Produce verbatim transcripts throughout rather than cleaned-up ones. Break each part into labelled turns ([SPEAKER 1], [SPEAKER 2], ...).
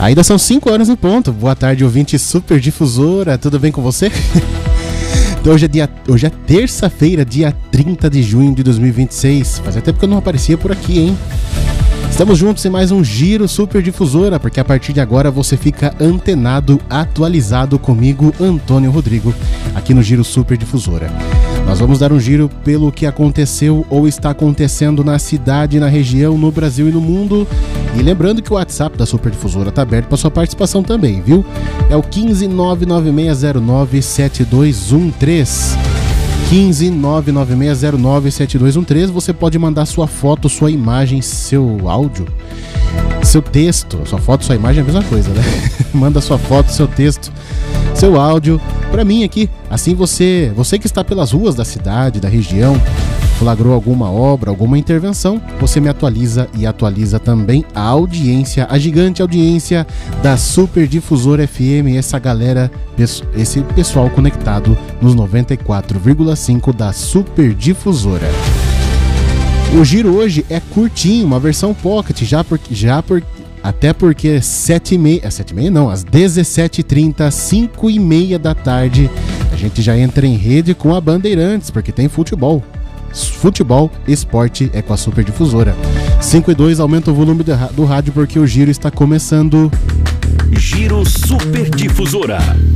[SPEAKER 1] Ainda são cinco horas no ponto. Boa tarde, ouvinte Super Difusora. Tudo bem com você? Então, hoje é, dia, hoje é terça-feira, dia trinta de junho de dois mil e vinte e seis. Fazia tempo que eu não aparecia por aqui, hein? Estamos juntos em mais um Giro Super Difusora, porque a partir de agora você fica antenado, atualizado comigo, Antônio Rodrigo, aqui no Giro Super Difusora. Nós vamos dar um giro pelo que aconteceu ou está acontecendo na cidade, na região, no Brasil e no mundo. E lembrando que o WhatsApp da Super Difusora está aberto para sua participação também, viu? É o um cinco nove nove seis zero nove sete dois um três. um cinco nove nove seis zero nove sete dois um três. Você pode mandar sua foto, sua imagem, seu áudio, seu texto. Sua foto, sua imagem é a mesma coisa, né? Manda sua foto, seu texto, seu áudio pra mim aqui. Assim você, você que está pelas ruas da cidade, da região, flagrou alguma obra, alguma intervenção, você me atualiza e atualiza também a audiência, a gigante audiência da Super Difusora F M, essa galera, esse pessoal conectado nos noventa e quatro vírgula cinco da Super Difusora. O giro hoje é curtinho, uma versão pocket, já porque já por, até porque sete e meia, sete e meia não, às dezessete e trinta, cinco e meia da tarde, a gente já entra em rede com a Bandeirantes, porque tem futebol. Futebol, esporte é com a Super Difusora. cinco e dois, aumenta o volume do rádio porque o giro está começando.
[SPEAKER 2] Giro Super Difusora.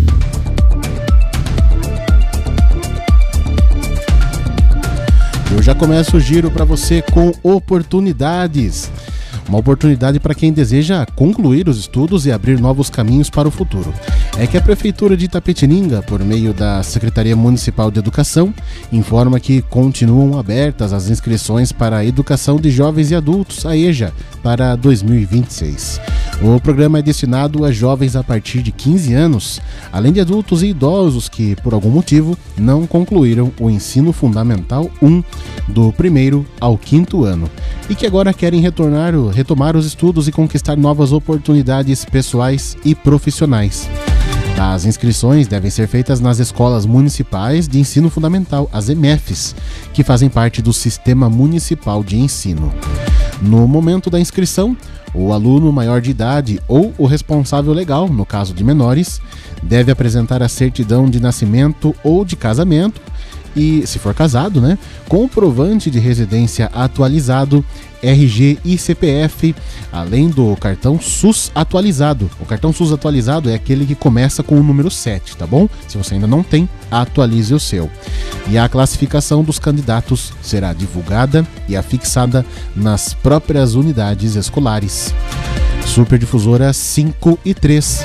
[SPEAKER 1] Eu já começo o giro para você com oportunidades. Uma oportunidade para quem deseja concluir os estudos e abrir novos caminhos para o futuro. É que a Prefeitura de Itapetininga, por meio da Secretaria Municipal de Educação, informa que continuam abertas as inscrições para a Educação de Jovens e Adultos, a EJA, para dois mil e vinte e seis. O programa é destinado a jovens a partir de quinze anos, além de adultos e idosos que, por algum motivo, não concluíram o ensino fundamental um do primeiro ao quinto ano e que agora querem retornar, retomar os estudos e conquistar novas oportunidades pessoais e profissionais. As inscrições devem ser feitas nas escolas municipais de ensino fundamental, as E M E Fs, que fazem parte do Sistema Municipal de Ensino. No momento da inscrição, o aluno maior de idade ou o responsável legal, no caso de menores, deve apresentar a certidão de nascimento ou de casamento e, se for casado, né, comprovante de residência atualizado, R G e C P F, além do cartão SUS atualizado. O cartão SUS atualizado é aquele que começa com o número sete, tá bom? Se você ainda não tem, atualize o seu. E a classificação dos candidatos será divulgada e afixada nas próprias unidades escolares. Super Difusora cinco e três.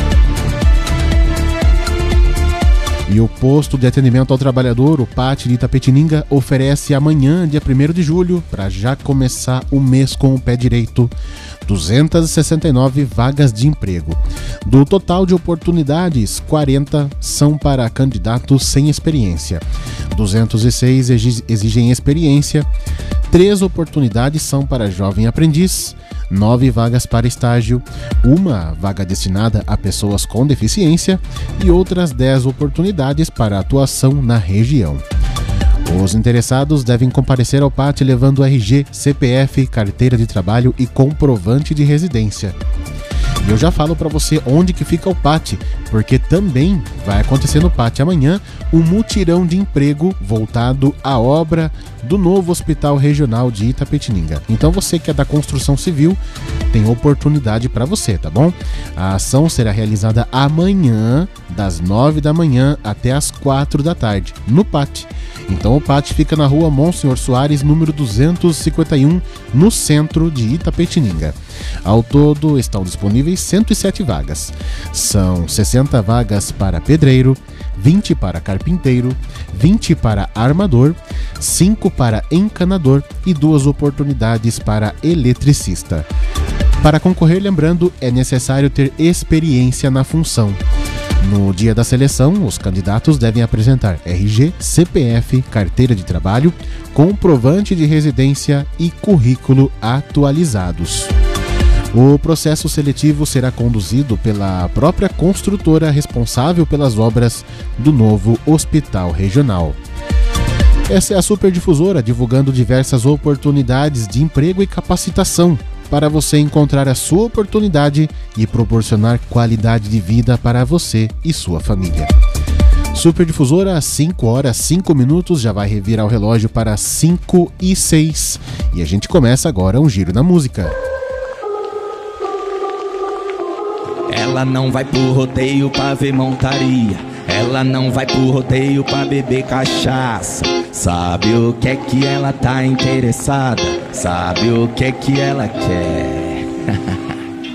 [SPEAKER 1] E o posto de atendimento ao trabalhador, o P A T de Itapetininga, oferece amanhã, dia primeiro de julho, para já começar o mês com o pé direito, duzentas e sessenta e nove vagas de emprego. Do total de oportunidades, quarenta são para candidatos sem experiência, duzentos e seis exigem experiência, três oportunidades são para jovem aprendiz, nove vagas para estágio, uma vaga destinada a pessoas com deficiência e outras dez oportunidades para atuação na região. Os interessados devem comparecer ao P A T levando R G, C P F, carteira de trabalho e comprovante de residência. E eu já falo para você onde que fica o P A T, porque também vai acontecer no P A T amanhã um mutirão de emprego voltado à obra do novo Hospital Regional de Itapetininga. Então você que é da construção civil, tem oportunidade para você, tá bom? A ação será realizada amanhã, das nove da manhã até as quatro da tarde, no P A T. Então o P A T fica na rua Monsenhor Soares, número duzentos e cinquenta e um, no centro de Itapetininga. Ao todo estão disponíveis cento e sete vagas. São sessenta vagas para pedreiro, vinte para carpinteiro, vinte para armador, cinco para encanador e duas oportunidades para eletricista. Para concorrer, lembrando, é necessário ter experiência na função. No dia da seleção, os candidatos devem apresentar R G, C P F, carteira de trabalho, comprovante de residência e currículo atualizados. O processo seletivo será conduzido pela própria construtora responsável pelas obras do novo Hospital Regional. Essa é a Super Difusora, divulgando diversas oportunidades de emprego e capacitação. para você encontrar a sua oportunidade e proporcionar qualidade de vida para você e sua família. Super Difusora, às cinco horas, cinco minutos, já vai revirar o relógio para cinco e seis. E a gente começa agora um giro na música.
[SPEAKER 3] Ela não vai pro rodeio pra ver montaria, ela não vai pro rodeio pra beber cachaça. Sabe o que é que ela tá interessada, sabe o que é que ela quer.